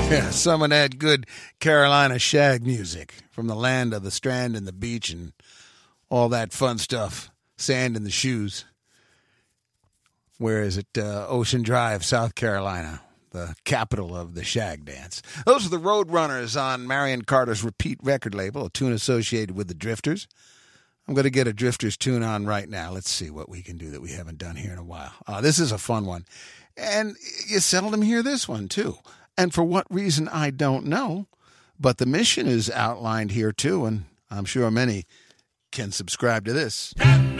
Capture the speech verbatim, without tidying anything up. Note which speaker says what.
Speaker 1: Yeah, some of that good Carolina shag music from the land of the strand and the beach and all that fun stuff. Sand in the shoes. Where is it? Uh, Ocean Drive, South Carolina, the capital of the shag dance. Those are the Roadrunners on Marion Carter's Repeat record label, a tune associated with the Drifters. I'm going to get a Drifters tune on right now. Let's see what we can do that we haven't done here in a while. Uh, this is a fun one. And you seldom hear this one, too. And for what reason, I don't know. But the mission is outlined here, too, and I'm sure many can subscribe to this.